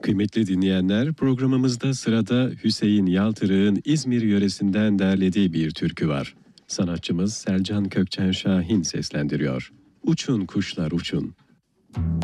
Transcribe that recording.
Kıymetli dinleyenler, programımızda sırada Hüseyin Yaltırık'ın İzmir yöresinden derlediği bir türkü var. Sanatçımız Selcan Kökçen Şahin seslendiriyor. Uçun kuşlar uçun.